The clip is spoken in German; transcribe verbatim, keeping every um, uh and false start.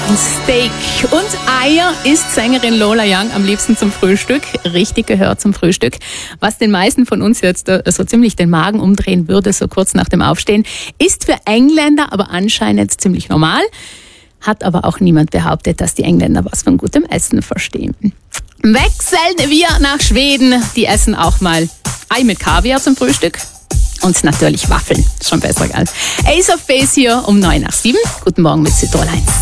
Steak und Eier isst Sängerin Lola Young am liebsten zum Frühstück. Richtig gehört, zum Frühstück. Was den meisten von uns jetzt so ziemlich den Magen umdrehen würde, so kurz nach dem Aufstehen, ist für Engländer aber anscheinend ziemlich normal. Hat aber auch niemand behauptet, dass die Engländer was von gutem Essen verstehen. Wechseln wir nach Schweden. Die essen auch mal Ei mit Kaviar zum Frühstück. Und natürlich Waffeln. Schon besser, gell? Ace of Base hier um neun nach sieben. Guten Morgen mit Südtirol eins.